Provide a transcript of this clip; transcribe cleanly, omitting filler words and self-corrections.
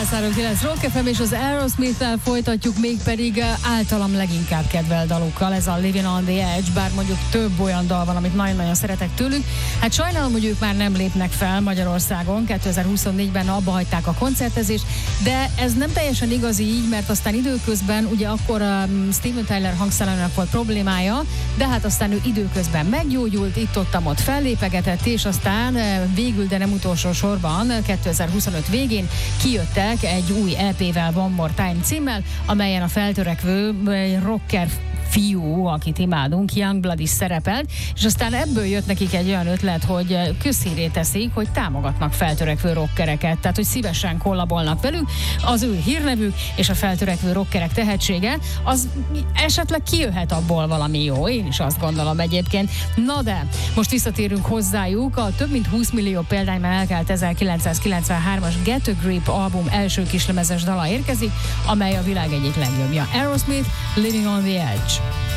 103.9 Rock FM, és az Aerosmith-tel folytatjuk, mégpedig általam leginkább kedvelt dalukkal, ez a Living on the Edge, bár mondjuk több olyan dal van, amit nagyon-nagyon szeretek tőlük. Hát sajnálom, hogy ők már nem lépnek fel Magyarországon, 2024-ben abba hagyták a koncertezést, de ez nem teljesen igaz így, mert aztán időközben, ugye akkor Steven Tyler hangszerelének volt problémája, de hát aztán ő időközben meggyógyult, itt-ott fellépegetett, és aztán végül, de nem utolsó sorban 2025 végén kijöttek egy új EP-vel, One More Time címmel, amelyen a feltörekvő rocker fiú, akit imádunk, Youngblood is szerepelt, és aztán ebből jött nekik egy olyan ötlet, hogy közhírré teszik, hogy támogatnak feltörekvő rockereket, tehát hogy szívesen kollabolnak velük, az ő hírnevük és a feltörekvő rockerek tehetsége, az esetleg kijöhet abból valami jó, én is azt gondolom egyébként. Na de, most visszatérünk hozzájuk, a több mint 20 millió példányban elkelt 1993-as Get a Grip album első kislemezes dala érkezik, amely a világ egyik legjobbja. Aerosmith, Living on the Edge.